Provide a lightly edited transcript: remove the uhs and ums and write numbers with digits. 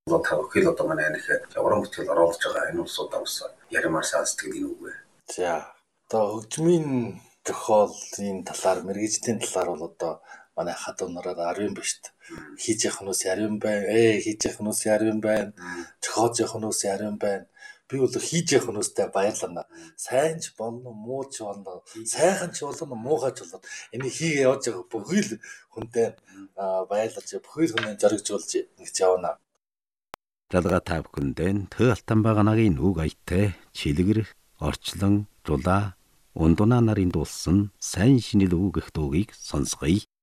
Хэл одоо манай нэг уран бүтээл оруулж байгаа энэ улсуудаа бас яримаар саасдаг энэ үг. За одоо хөгжмийн зохиолын талаар мэргэжлийн талаар бол одоо манай хадуу нараар 10 ба шүү дээ. Хийж явах нь ус 10 байна. Хийж явах нь ус 10 байна. Зохиож явах нь ус 10 байна. Би бол хийж явах нь устай баярлана. Сайн ч болно, муу ч болно. Сайхан ч болно, муухай ч болно. Энийг хийгээ явж байгаа бүхэл хүнтэй баярлаж, бүхэл хүнээ зоригжуулж ингэж явна. Жалгаа та бүхэндээ Тө Алтан баганагийн үг аятай чилгэр, орчлон, жулаа, ундунаа нарын дуулсан сайн шинэл үг гэх дуугийг сонсгоё.